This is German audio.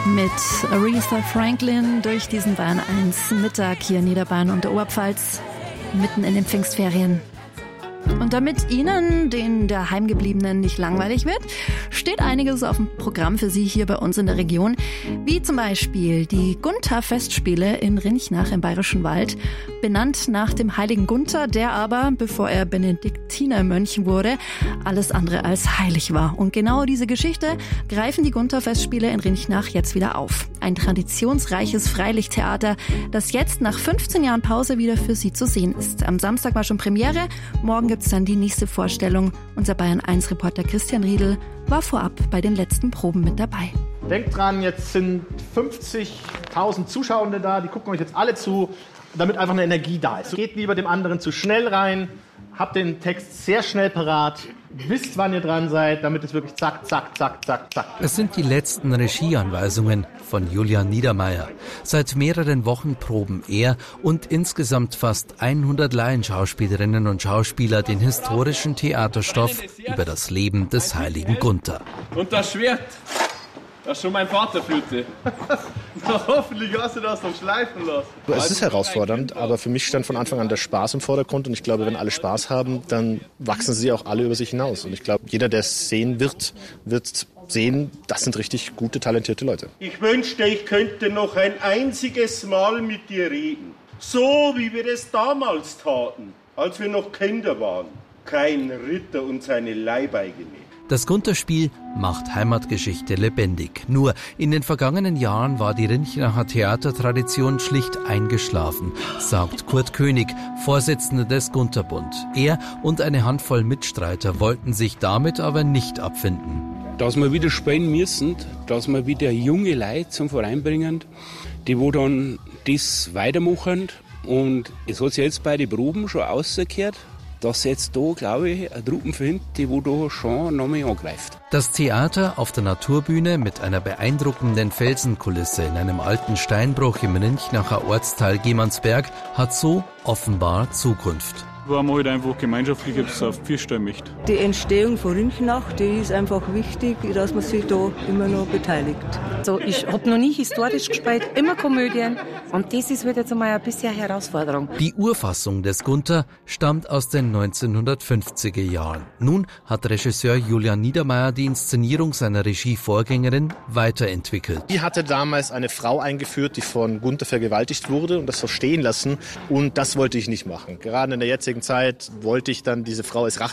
Mit Aretha Franklin durch diesen Bayern 1 Mittag hier in Niederbayern und der Oberpfalz, mitten in den Pfingstferien. Und damit Ihnen, den Daheimgebliebenen, nicht langweilig wird, steht einiges auf dem Programm für Sie hier bei uns in der Region, wie zum Beispiel die Gunther-Festspiele in Rinchnach im Bayerischen Wald, benannt nach dem heiligen Gunther, der aber, bevor er Benediktinermönch wurde, alles andere als heilig war. Und genau diese Geschichte greifen die Gunther-Festspiele in Rinchnach jetzt wieder auf. Ein traditionsreiches Freilichttheater, das jetzt nach 15 Jahren Pause wieder für Sie zu sehen ist. Am Samstag war schon Premiere, morgen gibt's dann die nächste Vorstellung. Unser Bayern 1 Reporter Christian Riedl war vorab bei den letzten Proben mit dabei. Denkt dran, jetzt sind 50.000 Zuschauende da, die gucken euch jetzt alle zu, damit einfach eine Energie da ist. Geht lieber dem anderen zu schnell rein, habt den Text sehr schnell parat, wisst, wann ihr dran seid, damit es wirklich zack, zack, zack, zack, zack. Es sind die letzten Regieanweisungen von Julian Niedermeyer. Seit mehreren Wochen proben er und insgesamt fast 100 Laienschauspielerinnen und Schauspieler den historischen Theaterstoff über das Leben des heiligen Gunther. Und das Schwert, das schon mein Vater führte. Hoffentlich hast du das noch schleifen lassen. Es ist herausfordernd, aber für mich stand von Anfang an der Spaß im Vordergrund. Und ich glaube, wenn alle Spaß haben, dann wachsen sie auch alle über sich hinaus. Und ich glaube, jeder, der es sehen wird sehen, das sind richtig gute, talentierte Leute. Ich wünschte, ich könnte noch ein einziges Mal mit dir reden. So, wie wir es damals taten, als wir noch Kinder waren. Kein Ritter und seine Leibeigene. Das Gunther-Spiel macht Heimatgeschichte lebendig. Nur in den vergangenen Jahren war die Rinchnacher Theatertradition schlicht eingeschlafen, sagt Kurt König, Vorsitzender des Gunther-Bund. Er und eine Handvoll Mitstreiter wollten sich damit aber nicht abfinden. Dass wir wieder spielen müssen, dass wir wieder junge Leute zum Verein bringen, die wo dann das weitermachen. Und es hat sich jetzt bei den Proben schon rausgekehrt, dass jetzt da, glaube ich, eine Truppe findet, die wo da schon noch mehr angreift. Das Theater auf der Naturbühne mit einer beeindruckenden Felsenkulisse in einem alten Steinbruch im Rinchnacher Ortsteil Gemansberg hat so offenbar Zukunft. Wo man halt einfach gemeinschaftlich jetzt auf die stellen möchte. Die Entstehung von Rinchnach, die ist einfach wichtig, dass man sich da immer noch beteiligt. Also ich habe noch nie historisch gespielt, immer Komödien. Und das ist jetzt einmal ein bisschen eine Herausforderung. Die Urfassung des Gunther stammt aus den 1950er Jahren. Nun hat Regisseur Julian Niedermeyer die Inszenierung seiner Regievorgängerin weiterentwickelt. Die hatte damals eine Frau eingeführt, die von Gunther vergewaltigt wurde und das so stehen lassen. Und das wollte ich nicht machen. Gerade in der jetzigen Zeit wollte ich dann diese Frau als